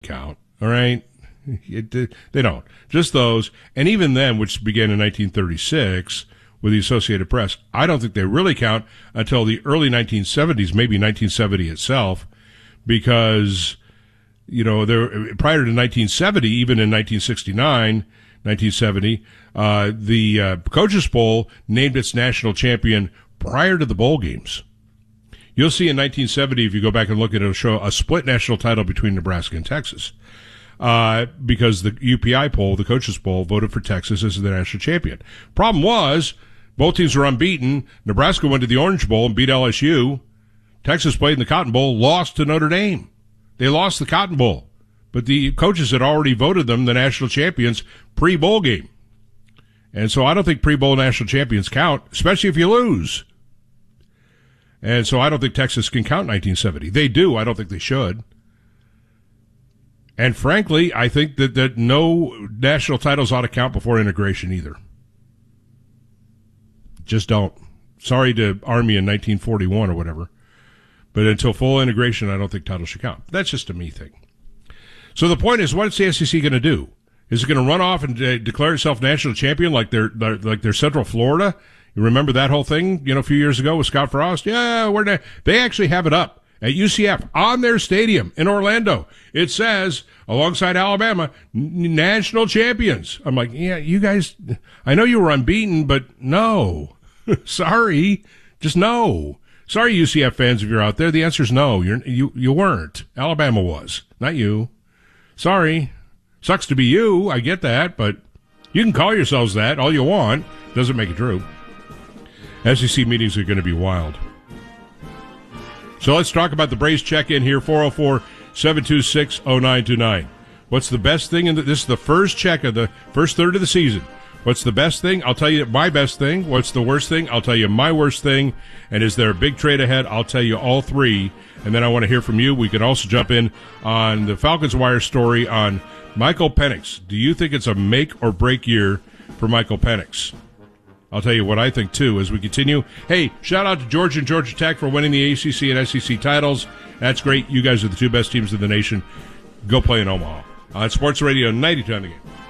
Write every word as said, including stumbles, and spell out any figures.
count, all right? It, they don't. Just those. And even then, which began in nineteen thirty-six with the Associated Press, I don't think they really count until the early nineteen seventies, maybe nineteen seventy itself, because, you know, there prior to nineteen seventy, even in nineteen sixty-nine, nineteen seventy, uh, the uh, Coaches Bowl named its national champion prior to the bowl games. You'll see in nineteen seventy, if you go back and look at it, it'll show a split national title between Nebraska and Texas. Uh, because the U P I poll, the Coaches Bowl, voted for Texas as the national champion. Problem was, both teams were unbeaten. Nebraska went to the Orange Bowl and beat L S U. Texas played in the Cotton Bowl, lost to Notre Dame. They lost the Cotton Bowl. But the coaches had already voted them the national champions pre-bowl game. And so I don't think pre-bowl national champions count, especially if you lose. And so I don't think Texas can count nineteen seventy. They do. I don't think they should. And frankly, I think that, that no national titles ought to count before integration either. Just don't. Sorry to Army in nineteen forty-one or whatever. But until full integration, I don't think titles should count. That's just a me thing. So the point is, what's the S E C going to do? Is it going to run off and uh, declare itself national champion like they're, they're like they're Central Florida? You remember that whole thing, you know, a few years ago with Scott Frost? Yeah, we're not, they actually have it up at U C F on their stadium in Orlando. It says, alongside Alabama, n- national champions. I'm like, yeah, you guys, I know you were unbeaten, but no. Sorry. Just no. Sorry, U C F fans, if you're out there. The answer is no. You're, you, you weren't. Alabama was, not you. Sorry. Sucks to be you. I get that, but you can call yourselves that all you want. Doesn't make it true. S E C meetings are going to be wild. So let's talk about the Braves check-in here, four oh four, seven two six, oh nine two nine. What's the best thing? In the, this is the first check of the first third of the season. What's the best thing? I'll tell you my best thing. What's the worst thing? I'll tell you my worst thing. And is there a big trade ahead? I'll tell you all three. And then I want to hear from you. We can also jump in on the Falcons Wire story on Michael Penix. Do you think it's a make or break year for Michael Penix? I'll tell you what I think, too, as we continue. Hey, shout out to Georgia and Georgia Tech for winning the A C C and S E C titles. That's great. You guys are the two best teams in the nation. Go play in Omaha. On Sports Radio ninety-two on the Game.